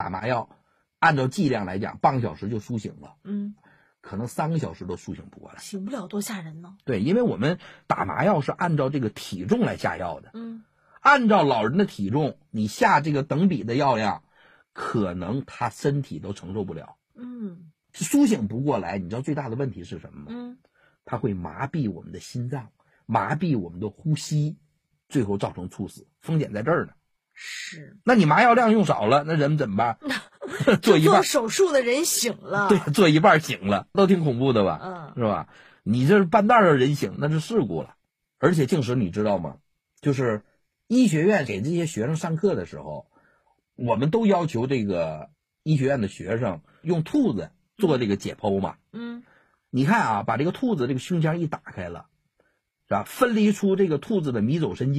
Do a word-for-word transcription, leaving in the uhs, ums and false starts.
打麻药，按照剂量来讲，半个小时就苏醒了。 嗯， 可能三个小时都苏醒不过来。 醒不了多吓人呢。 对，因为我们打麻药是按照这个体重来下药的。 嗯， 按照老人的体重，你下这个等比的药量，可能他身体都承受不了。 嗯， 苏醒不过来，你知道最大的问题是什么吗？ 嗯， 它会麻痹我们的心脏，麻痹我们的呼吸，最后造成猝死。风险在这儿呢。 是。 那你麻药量用少了，那人怎么办？做一半做手术的人醒了。 对，做一半醒了，都挺恐怖的吧？ 嗯， 是吧？你这是半道的人醒，那是事故了。而且静时你知道吗？就是医学院给这些学生上课的时候，我们都要求这个医学院的学生用兔子做这个解剖嘛。 嗯， 你看啊，把这个兔子这个胸腔一打开了，是吧？分离出这个兔子的迷走神经。